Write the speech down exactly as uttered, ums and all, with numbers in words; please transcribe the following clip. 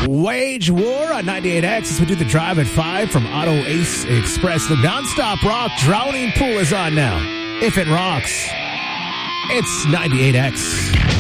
Wage War on ninety-eight X as we do the drive at five from Auto Ace Express. The nonstop rock Drowning Pool is on now. If it rocks, it's ninety-eight X.